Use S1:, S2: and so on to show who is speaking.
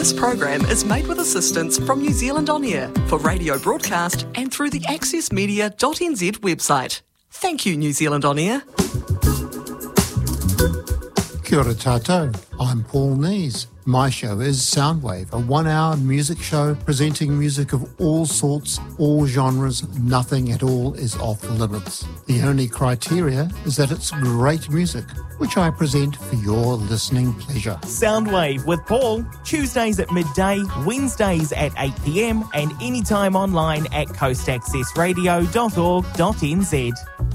S1: This program is made with assistance from New Zealand On Air for radio broadcast and through the accessmedia.nz website. Thank you, New Zealand On Air.
S2: Kia ora tātou, I'm Paul Nees. My show is Soundwave, a 1-hour music show presenting music of all sorts, all genres. Nothing at all is off limits. The only criteria is that it's great music, which I present for your listening pleasure.
S3: Soundwave with Paul, Tuesdays at midday, Wednesdays at 8 p.m, and anytime online at coastaccessradio.org.nz.